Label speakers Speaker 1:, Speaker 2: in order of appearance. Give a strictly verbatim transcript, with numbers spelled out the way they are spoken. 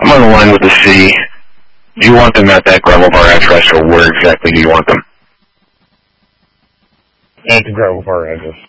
Speaker 1: I'm on the line with the city. Do you want them at that gravel bar address, or where exactly do you want them?
Speaker 2: At the gravel bar address.